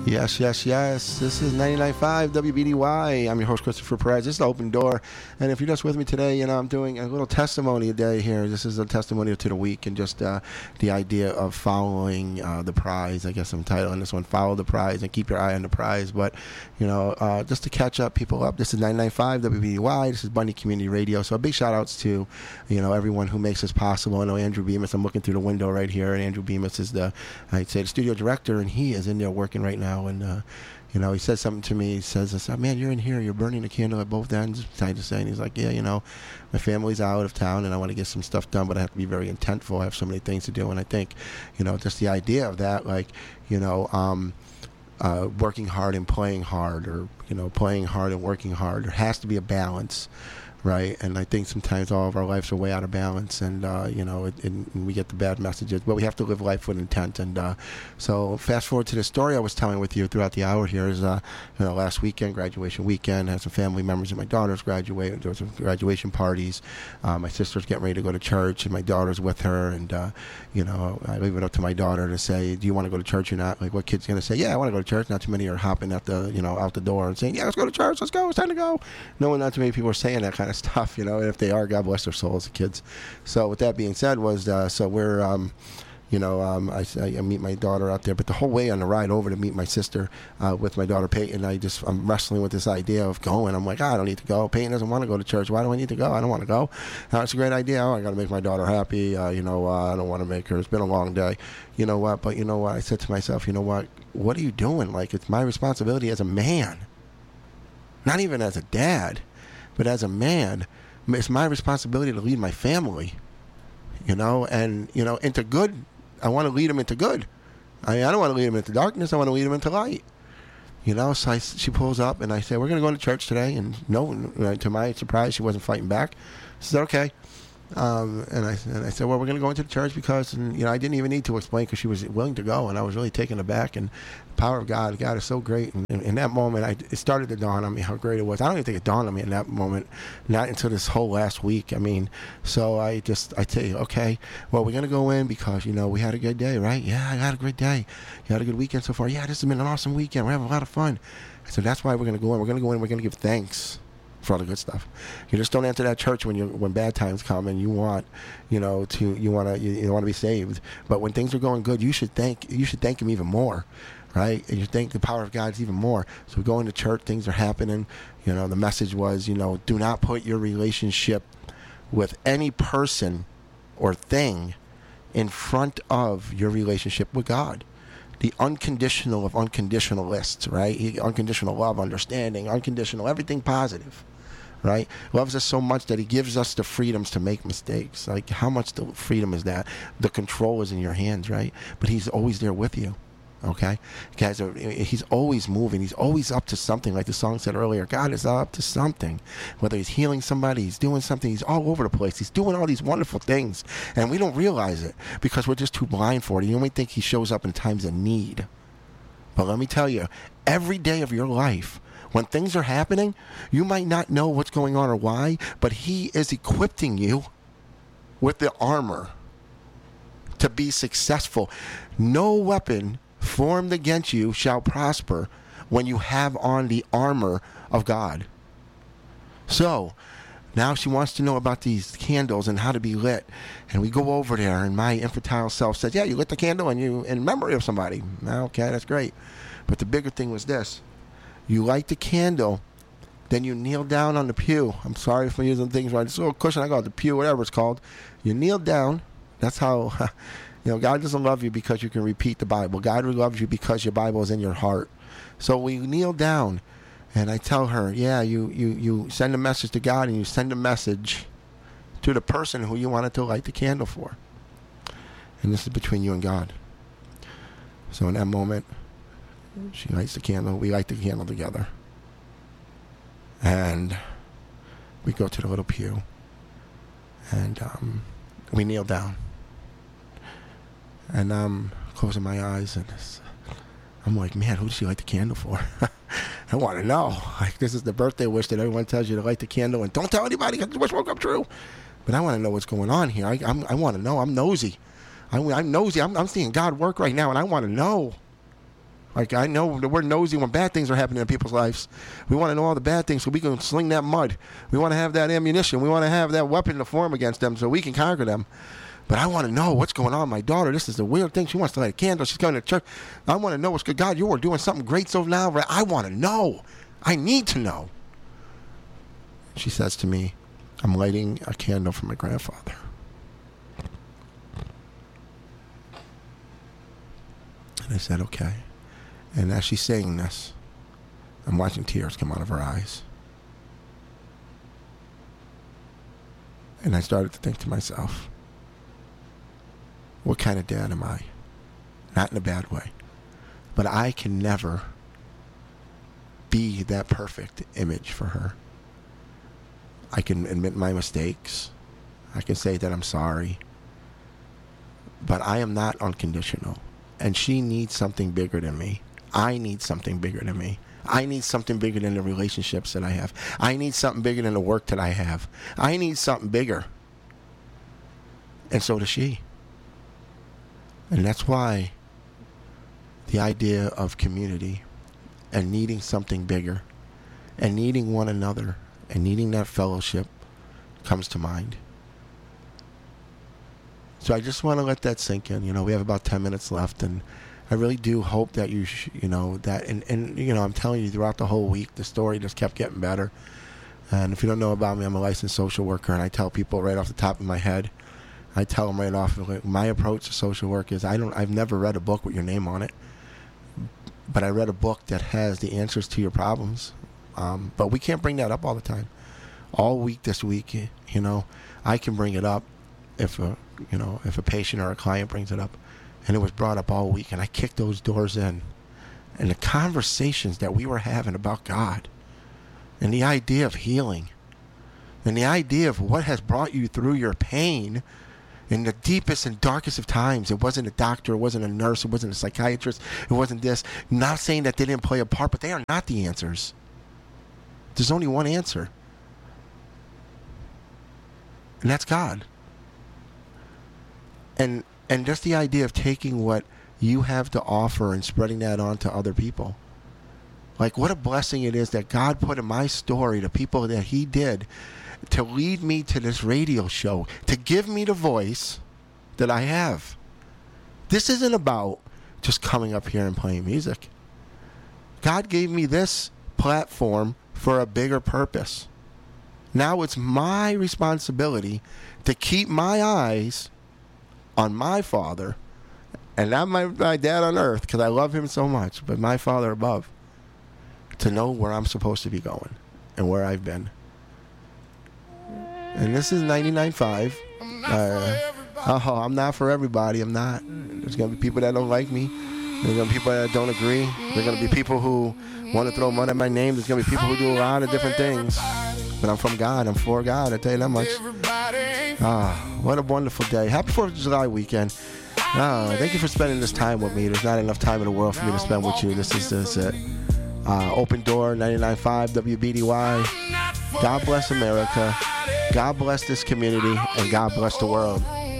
Yes, yes, yes. This is 99.5 WBDY. I'm your host, Christopher Perez. This is the Open Door. And if you're just with me today, I'm doing a little testimony day here. This is a testimony to the week and just the idea of following the prize. I guess I'm titling this one, Follow the Prize and Keep Your Eye on the Prize. But, just to catch people up, this is 99.5 WBDY. This is Bundy Community Radio. So big shout-outs to, everyone who makes this possible. I know Andrew Bemis. I'm looking through the window right here, and Andrew Bemis is the studio director, and he is in there working right now. And, he said something to me. He says, I said, man, you're in here. You're burning the candle at both ends, trying to say. And he's like, yeah, my family's out of town, and I want to get some stuff done, but I have to be very intentful. I have so many things to do. And I think, just the idea of that, working hard and playing hard, or, playing hard and working hard. There has to be a balance. Right, and I think sometimes all of our lives are way out of balance, and and we get the bad messages. But we have to live life with intent. And so, fast forward to the story I was telling with you throughout the hour here is, last weekend, graduation weekend, I had some family members of my daughter's graduate. There was some graduation parties. My sister's getting ready to go to church, and my daughter's with her. And I leave it up to my daughter to say, "Do you want to go to church or not?" Like, what kid's gonna say, "Yeah, I want to go to church." Not too many are hopping at the out the door and saying, "Yeah, let's go to church. Let's go. It's time to go." No, not too many people are saying that kind of stuff, and if they are, God bless their souls, the kids. So with that being said, so we're I meet my daughter out there, but the whole way on the ride over to meet my sister with my daughter Peyton, I'm wrestling with this idea of going. I'm like, I don't need to go. Peyton doesn't want to go to church. Why do I need to go? I don't want to go. It's a great idea. I got to make my daughter happy. I don't want to make her. It's been a long day. You know what? But you know what? I said to myself, you know what? What are you doing? Like, it's my responsibility as a man, not even as a dad, but as a man. It's my responsibility to lead my family, and, into good. I want to lead them into good. I don't want to lead them into darkness. I want to lead them into light. So she pulls up, and I say, we're going to go to church today. And no, to my surprise, she wasn't fighting back. She said, okay. And I said, well, we're going to go into the church because, I didn't even need to explain because she was willing to go, and I was really taken aback. And the power of God is so great. And in that moment, it started to dawn on me how great it was. I don't even think it dawned on me in that moment, not until this whole last week. So I tell you, okay, well, we're going to go in because, we had a good day, right? Yeah, I had a great day. You had a good weekend so far? Yeah, this has been an awesome weekend. We're having a lot of fun. So that's why we're going to go in. We're going to go in. We're going to give thanks for all the good stuff. You just don't enter that church when bad times come and you want to be saved. But when things are going good, you should thank him even more, right? And you thank the power of God even more. So we go into church, things are happening. The message was, do not put your relationship with any person or thing in front of your relationship with God. The unconditional of unconditionalists, right? Unconditional love, understanding, unconditional, everything positive, right? Loves us so much that he gives us the freedoms to make mistakes. Like, how much the freedom is that? The control is in your hands, right? But he's always there with you, okay? Guys, he's always moving. He's always up to something. Like the song said earlier, God is up to something. Whether he's healing somebody, he's doing something, he's all over the place. He's doing all these wonderful things, and we don't realize it because we're just too blind for it. You only think he shows up in times of need. But let me tell you, every day of your life, when things are happening, you might not know what's going on or why, but he is equipping you with the armor to be successful. No weapon formed against you shall prosper when you have on the armor of God. So, now she wants to know about these candles and how to be lit. And we go over there, and my infantile self says, yeah, you lit the candle in memory of somebody. Okay, that's great. But the bigger thing was this. You light the candle, then you kneel down on the pew. I'm sorry for using things right. This little cushion I got, the pew, whatever it's called. You kneel down. That's how, God doesn't love you because you can repeat the Bible. God loves you because your Bible is in your heart. So we kneel down, and I tell her, yeah, you send a message to God, and you send a message to the person who you wanted to light the candle for. And this is between you and God. So in that moment, she lights the candle. We light the candle together. And we go to the little pew. And we kneel down. And I'm closing my eyes. And I'm like, man, who does she light the candle for? I want to know. Like, this is the birthday wish that everyone tells you to light the candle. And don't tell anybody because the wish won't come true. But I want to know what's going on here. I want to know. I'm nosy. I'm nosy. I'm seeing God work right now. And I want to know. Like, I know that we're nosy when bad things are happening in people's lives. We want to know all the bad things so we can sling that mud. We want to have that ammunition. We want to have that weapon to form against them so we can conquer them. But I want to know what's going on. My daughter, this is the weird thing. She wants to light a candle. She's going to church. I want to know what's good. God, you are doing something great so now. I want to know. I need to know. She says to me, I'm lighting a candle for my grandfather. And I said, okay. And as she's saying this, I'm watching tears come out of her eyes. And I started to think to myself, what kind of dad am I? Not in a bad way. But I can never be that perfect image for her. I can admit my mistakes. I can say that I'm sorry. But I am not unconditional. And she needs something bigger than me. I need something bigger than me. I need something bigger than the relationships that I have. I need something bigger than the work that I have. I need something bigger. And so does she. And that's why the idea of community and needing something bigger and needing one another and needing that fellowship comes to mind. So I just want to let that sink in. You know, we have about 10 minutes left, and I really do hope that I'm telling you, throughout the whole week, the story just kept getting better. And if you don't know about me, I'm a licensed social worker, and I tell people right off the top of my head, I tell them right off, my approach to social work is I've never read a book with your name on it, but I read a book that has the answers to your problems. But we can't bring that up all the time. All week this week, you know, I can bring it up if a patient or a client brings it up, and it was brought up all week, and I kicked those doors in, and the conversations that we were having about God, and the idea of healing, and the idea of what has brought you through your pain in the deepest and darkest of times. It wasn't a doctor, it wasn't a nurse, it wasn't a psychiatrist, it wasn't this. Not saying that they didn't play a part, but they are not the answers. There's only one answer, and that's God. And just the idea of taking what you have to offer and spreading that on to other people. Like, what a blessing it is that God put in my story the people that he did to lead me to this radio show, to give me the voice that I have. This isn't about just coming up here and playing music. God gave me this platform for a bigger purpose. Now it's my responsibility to keep my eyes on my Father, and not my dad on earth, because I love him so much, but my Father above, to know where I'm supposed to be going and where I've been. And this is 99.5. I'm not for everybody. I'm not. There's going to be people that don't like me. There's going to be people that don't agree. There's going to be people who want to throw mud at my name. There's going to be people who do a lot of different things. But I'm from God. I'm for God. I tell you that much. What a wonderful day. Happy 4th of July weekend. Thank you for spending this time with me. There's not enough time in the world for me to spend with you. This is it. Open Door, 99.5 WBDY. God bless America. God bless this community. And God bless the world.